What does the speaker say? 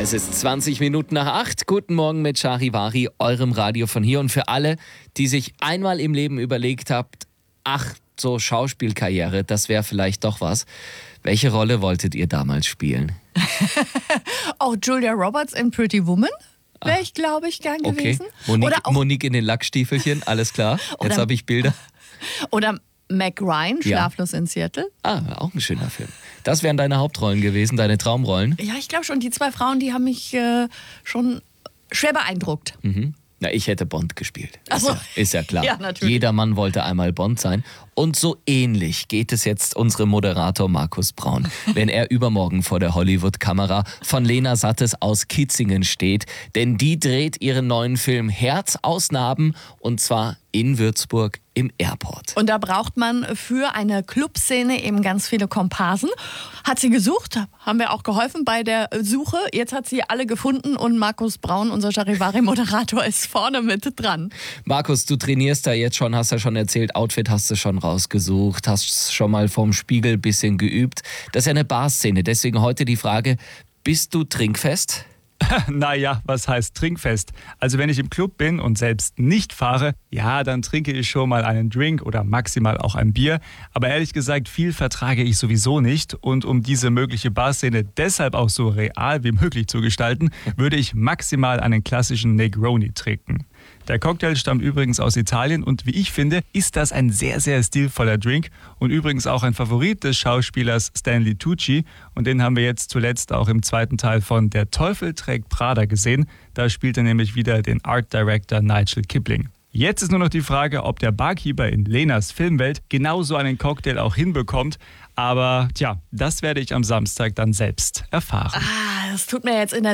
Es ist 20 Minuten nach 8. Guten Morgen mit Charivari, eurem Radio von hier. Und für alle, die sich einmal im Leben überlegt habt, ach, so Schauspielkarriere, das wäre vielleicht doch was. Welche Rolle wolltet ihr damals spielen? Oh, Julia Roberts in Pretty Woman wäre ich, glaube ich, gern gewesen. Monique in den Lackstiefelchen, alles klar. Jetzt habe ich Bilder. Oder Meg Ryan, Schlaflos in Seattle. Ah, auch ein schöner Film. Das wären deine Hauptrollen gewesen, deine Traumrollen? Ja, ich glaube schon. Die zwei Frauen, die haben mich schon schwer beeindruckt. Mhm. Na, ich hätte Bond gespielt. So. Ist ja klar. Ja, natürlich. Jeder Mann wollte einmal Bond sein. Und so ähnlich geht es jetzt unserem Moderator Markus Braun, wenn er übermorgen vor der Hollywood-Kamera von Lena Sattes aus Kitzingen steht. Denn die dreht ihren neuen Film Herz aus Narben und zwar in Würzburg im Airport. Und da braucht man für eine Clubszene eben ganz viele Komparsen. Hat sie gesucht, haben wir auch geholfen bei der Suche. Jetzt hat sie alle gefunden und Markus Braun, unser Charivari-Moderator, ist vorne mit dran. Markus, du trainierst da jetzt schon, hast ja schon erzählt, Outfit hast du schon rausgesucht, hast schon mal vorm Spiegel ein bisschen geübt. Das ist ja eine Barszene, deswegen heute die Frage, bist du trinkfest? Naja, was heißt trinkfest? Also wenn ich im Club bin und selbst nicht fahre, ja, dann trinke ich schon mal einen Drink oder maximal auch ein Bier. Aber ehrlich gesagt, viel vertrage ich sowieso nicht. Und um diese mögliche Barszene deshalb auch so real wie möglich zu gestalten, würde ich maximal einen klassischen Negroni trinken. Der Cocktail stammt übrigens aus Italien und wie ich finde, ist das ein sehr, sehr stilvoller Drink und übrigens auch ein Favorit des Schauspielers Stanley Tucci und den haben wir jetzt zuletzt auch im zweiten Teil von Der Teufel trägt Prada gesehen. Da spielt er nämlich wieder den Art Director Nigel Kipling. Jetzt ist nur noch die Frage, ob der Barkeeper in Lenas Filmwelt genauso einen Cocktail auch hinbekommt. Aber tja, das werde ich am Samstag dann selbst erfahren. Das tut mir jetzt in der